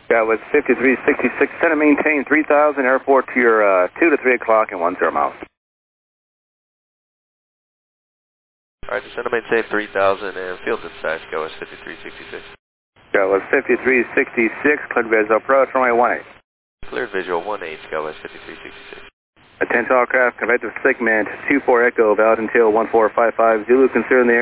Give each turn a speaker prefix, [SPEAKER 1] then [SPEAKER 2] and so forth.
[SPEAKER 1] That was 5366. Center maintain 3000, airport to your 2 to 3 o'clock and 10 miles.
[SPEAKER 2] Alright, descend to maintain 3000 and field dispatch, go as 5366.
[SPEAKER 1] That was 5366, cleared visual approach, runway 18.
[SPEAKER 2] Cleared visual 18, go as 5366.
[SPEAKER 1] Attention all craft, convective segment 24 Echo, valid until 1455, Zulu consider in the air.